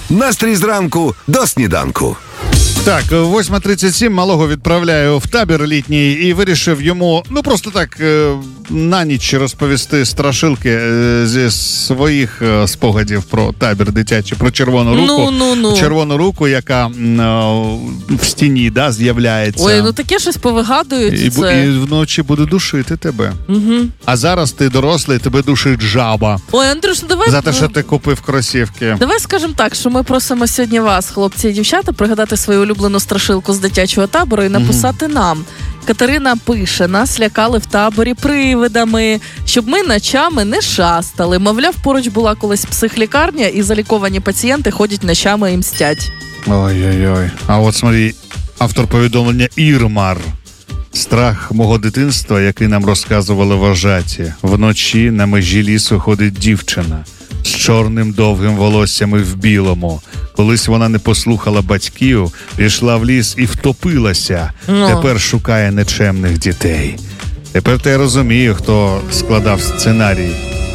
Настрій зранку до сніданку. Так, 8:37, малого відправляю в табір літній і вирішив йому, просто так, на ніч розповісти страшилки зі своїх спогадів про табір дитячий, про червону руку. Червону руку, яка в стіні, з'являється. Ой, таке щось повигадують. І вночі буде душити тебе. Угу. А зараз ти дорослий, тебе душить жаба. Ой, Андрюш, давай... За те, що ти купив кросівки. Давай скажемо так, що ми просимо сьогодні вас, хлопці і дівчата, пригадати свою улюблену страшилку з дитячого табору і написати нам. Катерина пише, нас лякали в таборі привидами, щоб ми ночами не шастали. Мовляв, поруч була колись психлікарня, і заліковані пацієнти ходять ночами і мстять. Ой-ой-ой. А от смотри, автор повідомлення Ірмар. Страх мого дитинства, який нам розказували вожаті. Вночі на межі лісу ходить дівчина з чорним довгим волоссям і в білому. Колись вона не послухала батьків, пішла в ліс і втопилася. Тепер шукає нечемних дітей. Тепер я розумію, хто складав сценарій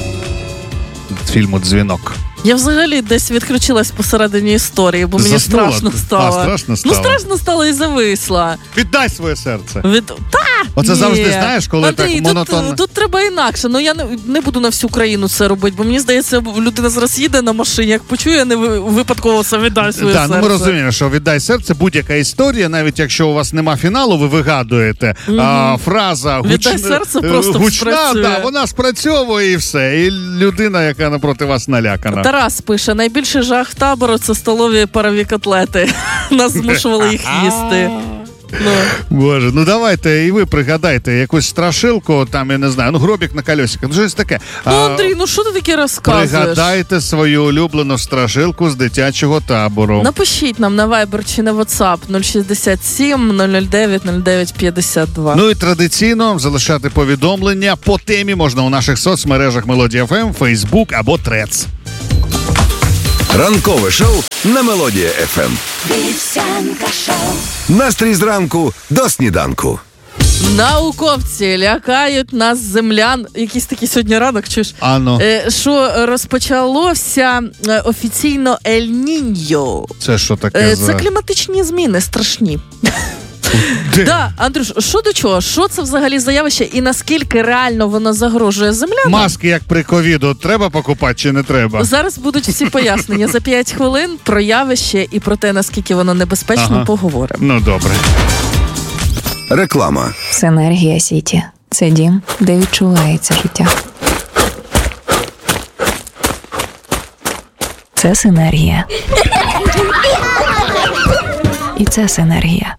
фільму «Дзвінок». Я взагалі десь відключилась посередині історії, бо мені страшно стало. Страшно стало? Страшно стало і зависла. Віддай своє серце. Оце завжди, знаєш, коли Андрій, так монотонно. Тут треба інакше. Я не буду на всю країну це робити, бо мені здається, людина зараз їде на машині, як почує, я не випадково це віддай своє серце. Ми розуміємо, що віддай серце, будь-яка історія, навіть якщо у вас нема фіналу, ви вигадуєте. Фраза віддай серце просто гучна, спрацює. Вона спрацьовує і все. І людина, яка напроти вас налякана. Тарас пише, найбільший жах табору – це столові парові котлети. Нас змушували їх їсти. Боже, давайте і ви пригадайте якусь страшилку, там, я не знаю, гробік на колесиках, щось таке. Андрій, що ти таке розказуєш? Пригадайте свою улюблену страшилку з дитячого табору. Напишіть нам на Viber чи на WhatsApp 067 009 09 52. І традиційно залишати повідомлення по темі можна у наших соцмережах Мелодія ФМ, Фейсбук або Трец. Ранкове шоу на Мелодія ФМ. Настрій зранку до сніданку. Науковці лякають нас землян. Якийсь такий сьогодні ранок, чуєш? Що розпочалося офіційно Ель-Ніньо. Це що таке? Це кліматичні зміни страшні. Андрюш, що до чого? Що це взагалі за явище і наскільки реально воно загрожує землянам? Маски, як при ковіду, треба покупати чи не треба? Зараз будуть всі пояснення. За 5 хвилин про явище і про те, наскільки воно небезпечно, поговоримо. Добре. Реклама. Синергія Сіті. Це дім, де відчувається життя. Це синергія. І це синергія.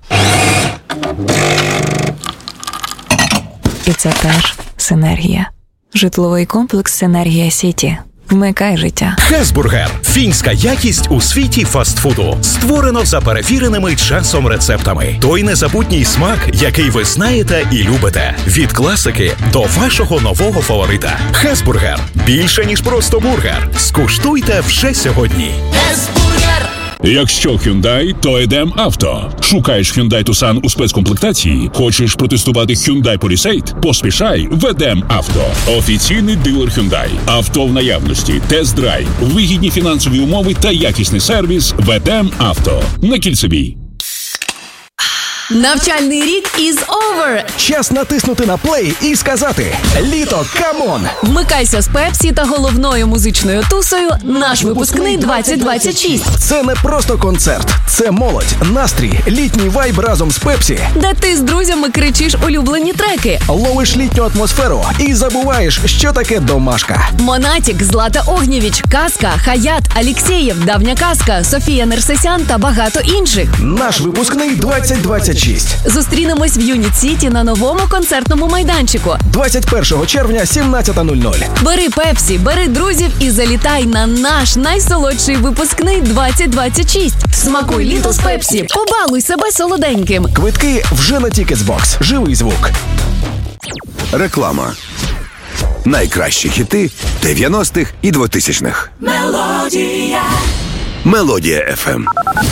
І це теж синергія. Житловий комплекс «Синергія Сіті». Вмикай життя. Хесбургер. Фінська якість у світі фастфуду. Створено за перевіреними часом рецептами. Той незабутній смак, який ви знаєте і любите. Від класики до вашого нового фаворита. Хесбургер. Більше, ніж просто бургер. Скуштуйте вже сьогодні. Хесбургер. Якщо Hyundai, то йдем авто. Шукаєш Hyundai Tucson у спецкомплектації? Хочеш протестувати Hyundai Palisade? Поспішай, ведем авто. Офіційний дилер Hyundai. Авто в наявності, тест-драйв, вигідні фінансові умови та якісний сервіс. Ведем авто. На Кільцевій. Навчальний рік is over! Час натиснути на плей і сказати «Літо, камон!». Вмикайся з Пепсі та головною музичною тусою «Наш випускний 2026». Це не просто концерт, це молодь, настрій, літній вайб разом з Пепсі. Де ти з друзями кричиш улюблені треки. Ловиш літню атмосферу і забуваєш, що таке домашка. Монатік, Злата Огнєвіч, Казка, Хаят, Алєксєєв, Давня Казка, Софія Нерсесян та багато інших. Наш випускний 2026. Зустрінемось в Юніт Сіті на новому концертному майданчику. 21 червня, 17:00. Бери Пепсі, бери друзів і залітай на наш найсолодший випускний 2026. Смакуй літо з Пепсі, побалуй себе солоденьким. Квитки вже на Тікетсбокс. Живий звук. Реклама. Найкращі хіти 90-х і 2000-х. Мелодія. Мелодія ФМ.